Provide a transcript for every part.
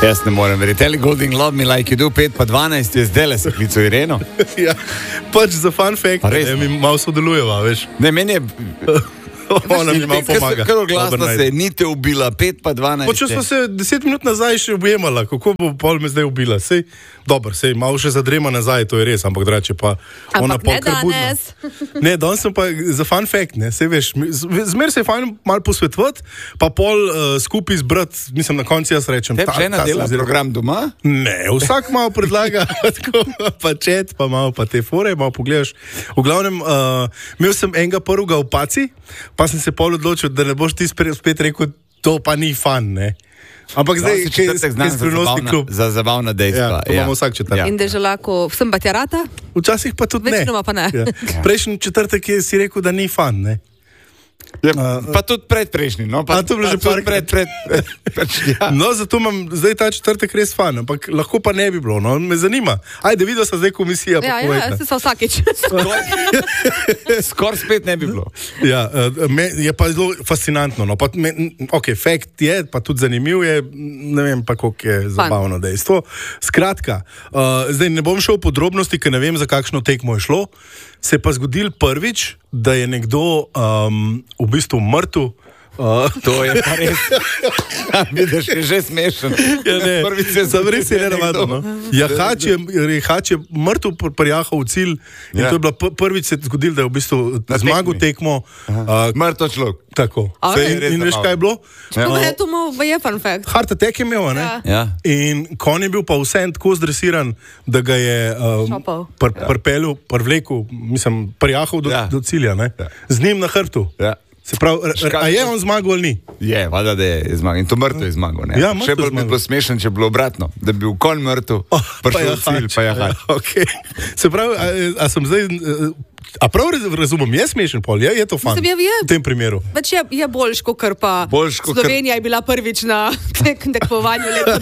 Jaz ne morem verjeti. Ellie Goulding, Love Me Like You Do, 5 pa 12 je zdaj le se klical Ireno. Ja, pač za fun fact, mi malo sodelujeva, veš. Ne, meni je... Ona mi malo pomaga. Kar oglasno se je, ni te ubila, 5 pa 12. Če smo se 10 minut nazaj še objemala, kako bo pol me zdaj ubila? Sej, dobro, sej, malo še zadrema nazaj, to je res, ampak drugače pa ona ampak ne danes. Ne, danes sem pa za fun fact, ne, sej veš, zmer se je fajn malo posvetovati, pa pol skupaj zbrati, mislim, na konci jaz rečem. Te žena dela program doma? Ne, vsak malo predlaga, tako, pa chat, pa malo pa te fore, malo pogledaš. V glavnem, imel sem enega prvega v Paci, pa sem se pol odločil, da ne boš ti spet rekel, to pa ni fan, ne. Ampak zdaj, če je skrivnostni klub. Za zabavna dejstva. Ja, to imamo vsak četrtek. In deželako, vsem pa tja rata? Včasih pa tudi ne. Večinoma pa ne. Ja. Prejšnji četrtek je si rekel, da ni fan, ne. Ja, pa tudi predprejšnji, no? Pa to bilo že ja. No, zato imam zdaj ta četrtek res fan, ampak lahko pa ne bi bilo, no, me zanima. Ajde, videl sem zdaj komisija. Ja, se so vsakič. Skor spet ne bi bilo. Ja, je pa zelo fascinantno, no, pa ok, fakt je, pa tudi zanimiv je, ne vem pa, koliko je zabavno dejstvo. Skratka, zdaj ne bom šel v podrobnosti, ker ne vem, za kakšno tekmo je šlo. Se je pa zgodil prvič, da je nekdo v bistvu mrtev. To je pa res. Vidiš, je že smešen. Ja, ne, res je nenavadno. No? Jahač je mrtev prijahal v cilj in to je bilo prvič se je zgodil, da je v bistvu zmagal tekmo. Mrtev človek. Tako. In veš, kaj je bilo? Je to je fun fact. Heart attack je imel, ne? Ja. In konj je bil pa vsem tako zdresiran, da ga je prpeljal, prvlekel, mislim, prijahal do cilja, ne? Ja. Z njim na hrbtu. Ja. Se pravi, a je on zmagal ali ni? Je, vada, da je zmagal. In to mrtev je zmagal, ne? Ja, še bolj bi bilo smešen, če bi bilo obratno. Da bi bil konj mrtev, prišel cilj, pa jahač. Okay. Se pravi, a sem zdaj... A prav razumem, je smešen pol, je to fan v tem primeru? Več je boljš, kot pa Slovenija je bila prvič na tekmovanju leta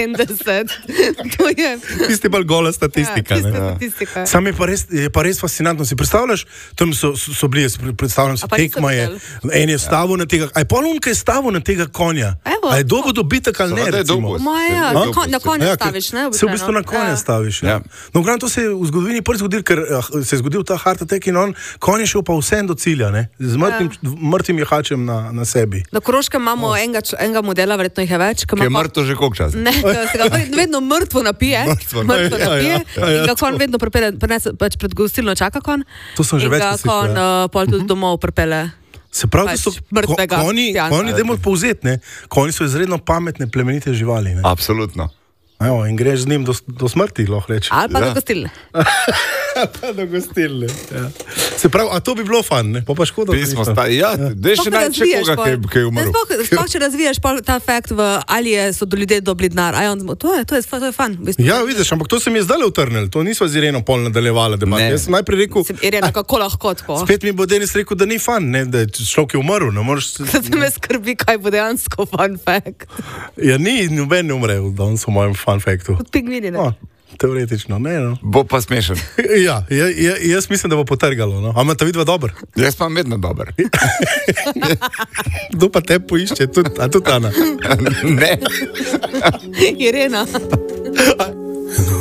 72. To je... Tisti bolj gola statistika. Ja, statistika. Sam je pa res fascinantno. Si predstavljaš, tam so bili, predstavljam si, tekma je, en je stavil na tega, a je pol on, kaj je stavil na tega konja? A je dobo dobitek ali ne, recimo? Na konja staviš, ne? Se v bistvu na konja staviš, ja. No, v glavnem, to se je v zgodovini prvi zgodil, ker se je zgodil ta heart attack in konj je šel pa vsem do cilja, ne? Z mrtvim jahačem na sebi. Na Koroškem imamo enega modela, verjetno jih je več. Ki je mrtvo že koliko časa? Ne, se ga vedno mrtvo napije. In ga konj vedno prinese, pred gostilno čaka konj. To sem že več slišal. In ga konj pol tudi domov pripelje. Se pravi, da so konji, dajmo povzeti, ne? Konji so izredno pametne, plemenite živali, ne? Absolutno. Evo, in greš z njim do smrti, lahko reči. Ali pa do gostilne. Pa do gostilne, ja. Se pravi, a to bi bilo fan, ne? Pa škoda. Pismo sta, ja, dej še najče koga, ki je umrl. Sploh, če razvijaš ta fakt v, ali so do ljudje dobili denar, to je fan. Ja, vidiš, ampak to se mi je zdaj utrnil, to nisva z Ireno pol nadaljevala debat. Jaz sem najprej rekel... Irena, kako lahko tako? Spet mi bo Denis rekel, da ni fan, ne, da je človek je umrl, ne moreš... Se me skrbi, kaj bo dejansko fun fact. Ja, noben ne umre, da on so mojem fun factu. Kot pingvini, ne? Teoretično, ne, no. Bo pa smešen. Ja, jaz mislim, da bo potrgalo, no. A ima ta vidva dober? Jaz pa vedno dober. Kdo pa te poišče, a tudi Ana? Ne. Irena.